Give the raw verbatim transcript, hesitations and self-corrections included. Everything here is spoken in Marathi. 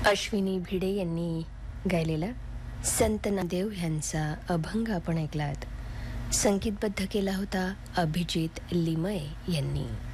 अश्विनी भिडे यांनी गायलेला संत नामदेव यांचा अभंग आपण ऐकलात. संगीतबद्ध केला होता अभिजित लिमये यांनी.